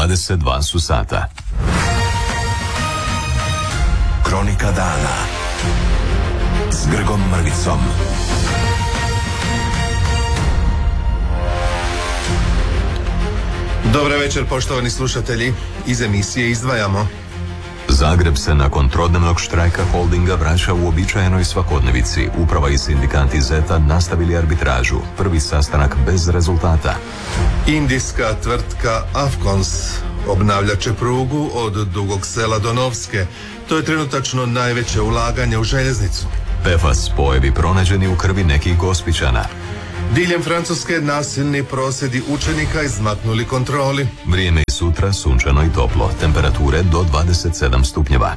22 su sata. Kronika dana s Grgom Mrvicom. Dobar večer, poštovani slušatelji. Iz emisije izdvajamo. Zagreb se nakon trodnevnog štrajka Holdinga vraća u uobičajenoj svakodnevici. Uprava i sindikanti ZET-a nastavili arbitražu. Prvi sastanak bez rezultata. Indijska tvrtka Afcons obnavljat će prugu od Dugog Sela do Novske. To je trenutačno najveće ulaganje u željeznicu. PFAS spojevi pronađeni u krvi nekih Gospićana. Diljem Francuske nasilni prosvjedi učenika izmaknuli kontroli. Vrijeme i sutra sunčano i toplo, temperature do 27 stupnjeva.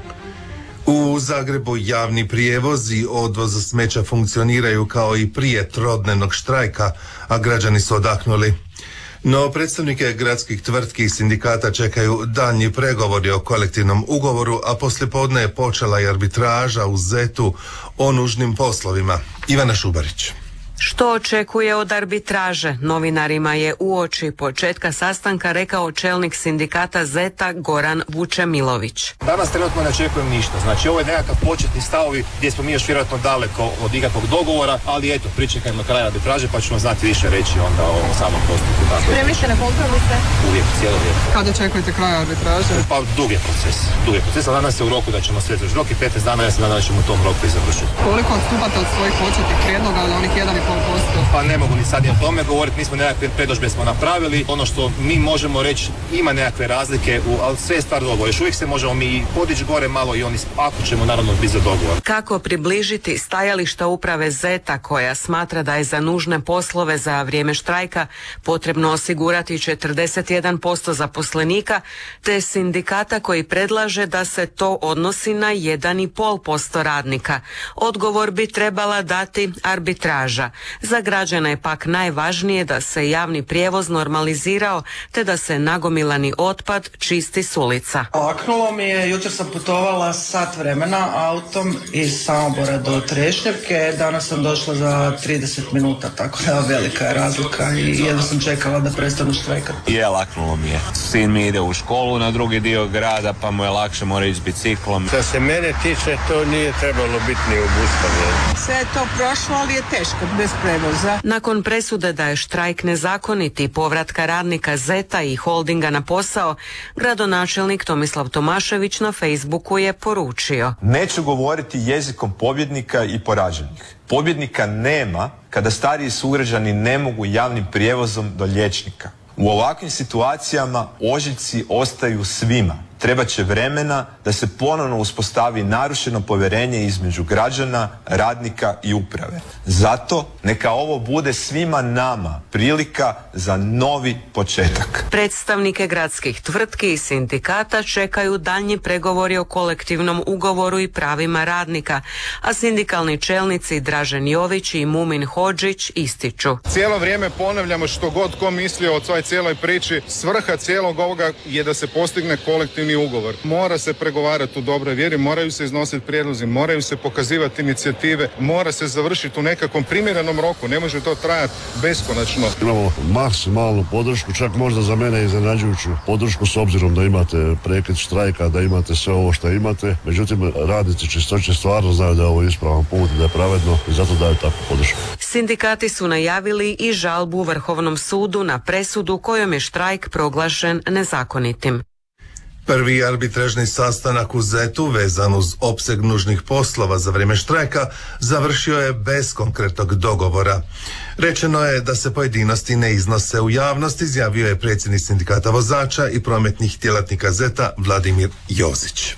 U Zagrebu javni prijevoz i odvoz smeća funkcioniraju kao i prije trodnevnog štrajka, a građani su odahnuli. No predstavnike gradskih tvrtki i sindikata čekaju daljnji pregovori o kolektivnom ugovoru, a poslijepodne je počela i arbitraža u ZET-u o nužnim poslovima. Ivana Šubarić. Što očekuje od arbitraže? Novinarima je uoči početka sastanka rekao čelnik sindikata ZET-a Goran Vučemilović. Danas trenutno ne očekujem ništa. Znači ovo je nekakav početni stavovi gdje smo mi još vjerojatno daleko od ikakvog dogovora, ali eto, pričekajmo kraj arbitraže pa ćemo znati više reći onda o samom postupku. Spremni ste na kompromise? Uvijek, cijelo vrijeme. Kada očekujete kraj arbitraže? Pa dug je proces, ali nadam se u roku da ćemo sve završiti. Rok je 15 dana, ja se nadam da ćemo u tom roku i završiti. Koliko odstupate od svojih početnih prijedloga od onih 1,5%? Pa ne mogu ni sad ni o tome govoriti, mi smo nekakve predodžbe smo napravili, ono što mi možemo reći ima nekakve razlike, ali sve je stvar dogovora, još uvijek se možemo mi podići gore malo i oni ako ćemo naravno biti za dogovor. Kako približiti stajališta uprave ZET-a koja smatra da je za nužne poslove za vrijeme štrajka potrebno osigurati 41% zaposlenika, te sindikata koji predlaže da se to odnosi na 1,5% radnika. Odgovor bi trebala dati arbitraža. Za građane je pak najvažnije da se javni prijevoz normalizirao te da se nagomilani otpad čisti s ulica. Laknulo mi je, jučer sam putovala sat vremena autom iz Samobora do Trešnjevke, danas sam došla za 30 minuta, tako da velika je razlika i jedno sam čekala da prestanu štrajkati. Je, laknulo mi je. Sin mi ide u školu na drugi dio grada pa mu je lakše, mora ići s biciklom. Što se mene tiče, to nije trebalo biti ni obustavljeno. Sve je to prošlo, ali je teško bez prevoza. Nakon presude da je štrajk nezakonit i povratka radnika ZET-a i Holdinga na posao, gradonačelnik Tomislav Tomašević na Facebooku je poručio: neću govoriti jezikom pobjednika i poraženih. Pobjednika nema kada stariji sugrađani ne mogu javnim prijevozom do liječnika. U ovakvim situacijama ožiljci ostaju svima. Trebat će vremena da se ponovno uspostavi narušeno povjerenje između građana, radnika i uprave. Zato neka ovo bude svima nama prilika za novi početak. Predstavnike gradskih tvrtki i sindikata čekaju daljnji pregovori o kolektivnom ugovoru i pravima radnika, a sindikalni čelnici Dražen Jović i Mumin Hodžić ističu: cijelo vrijeme ponavljamo što god ko mislio o toj cijeloj priči, svrha cijelog ovoga je da se postigne kolektivni ugovor. Mora se pregovarati u dobroj vjeri, moraju se iznositi prijedlozi, moraju se pokazivati inicijative, mora se završiti u nekakvom primjerenom roku, ne može to trajati beskonačno. Imamo maksimalnu podršku, čak možda za mene iznenađujuću podršku s obzirom da imate prekid štrajka, da imate sve ovo što imate. Međutim, radnici Čistoće stvarno znaju da je ovo ispravan put, da je pravedno i zato daju takvu podršku. Sindikati su najavili i žalbu Vrhovnom sudu na presudu kojom je štrajk proglašen nezakonitim. Prvi arbitražni sastanak u ZET-u vezan uz opseg nužnih poslova za vrijeme štrajka završio je bez konkretnog dogovora. Rečeno je da se pojedinosti ne iznose u javnost, izjavio je predsjednik sindikata vozača i prometnih djelatnika ZET-a Vladimir Jozić.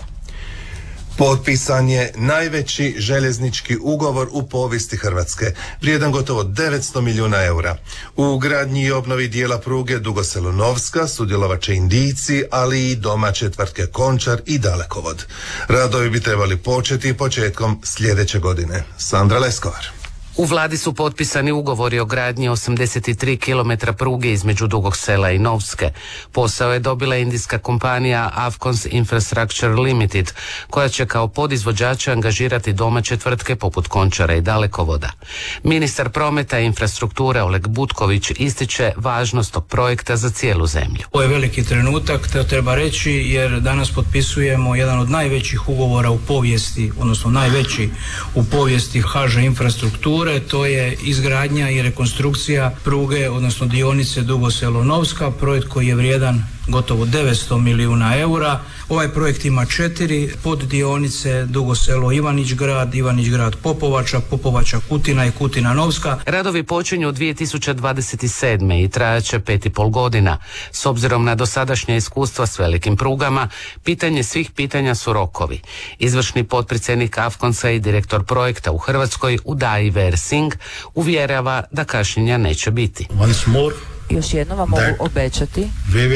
Potpisan je najveći željeznički ugovor u povijesti Hrvatske, vrijedan gotovo 900 milijuna eura. U gradnji i obnovi dijela pruge Dugo Selo-Novska sudjelovat će Indijci, ali i domaće tvrtke Končar i Dalekovod. Radovi bi trebali početi početkom sljedeće godine. Sandra Leskovar. U vladi su potpisani ugovori o gradnji 83 km pruge između Dugog Sela i Novske. Posao je dobila indijska kompanija Afcons Infrastructure Limited, koja će kao podizvođača angažirati domaće tvrtke poput Končara i Dalekovoda. Ministar prometa i infrastrukture Oleg Butković ističe važnost tog projekta za cijelu zemlju. Ovo je veliki trenutak, to treba reći, jer danas potpisujemo jedan od najvećih ugovora u povijesti, odnosno najveći u povijesti HŽ infrastrukture. To je izgradnja i rekonstrukcija pruge, odnosno dionice Dugo Selo-Novska, projekt koji je vrijedan gotovo 900 milijuna eura. Ovaj projekt ima 4 poddionice, Dugo Selo Ivanić Grad Popovača, Popovača Kutina i Kutina Novska. Radovi počinju 2027. i trajaće 5,5 godina. S obzirom na dosadašnje iskustva s velikim prugama, pitanje svih pitanja su rokovi. Izvršni potpredsjednik Afconsa i direktor projekta u Hrvatskoj Uday Ver Singh uvjerava da kašnjenja neće biti. Još jednom vam mogu obećati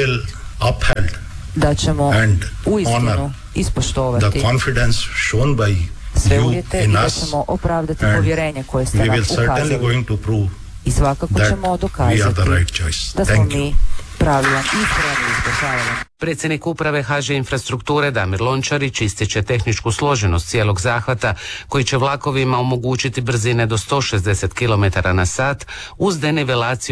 da ćemo uistinu ispoštovati sve uvjete i da ćemo opravdati povjerenje koje ste nam ukazali. I svakako ćemo dokazati da smo mi pravilan ispravan izbor. Predsjednik uprave HŽ infrastrukture Damir Lončarić ističe tehničku složenost cijelog zahvata koji će vlakovima omogućiti brzine do 160 km/h uz denivelaciju